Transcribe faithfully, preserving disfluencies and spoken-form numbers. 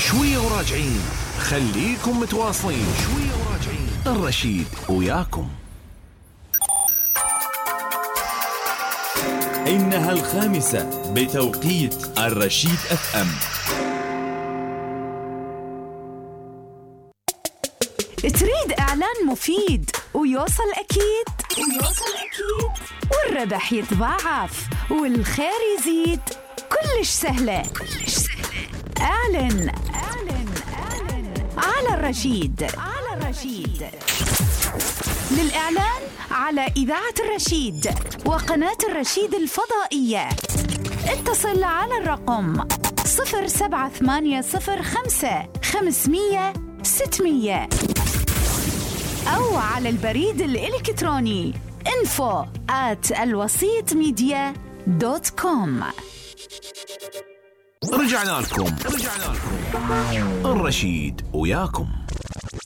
شوية وراجعين، خليكم متواصلين. شوية وراجعين، الرشيد وياكم. إنها الخامسة بتوقيت الرشيد اف ام. تريد إعلان مفيد ويوصل أكيد ويوصل أكيد والربح يتضاعف والخير يزيد؟ كلش سهلة كلش سهلة. أعلن أعلن أعلن على الرشيد على الرشيد. للإعلان على إذاعة الرشيد وقناة الرشيد الفضائية اتصل على الرقم صفر سبعة ثمانية صفر خمسة خمسمية ستمية أو على البريد الإلكتروني info at الوسيط ميديا دوت كوم. رجعنا لكم رجعنا لكم الرشيد وياكم.